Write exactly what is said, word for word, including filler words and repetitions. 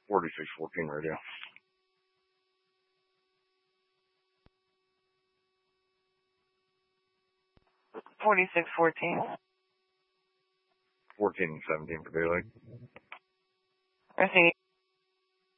forty-six fourteen radio. forty-six fourteen. fourteen and seventeen for daylight. I see.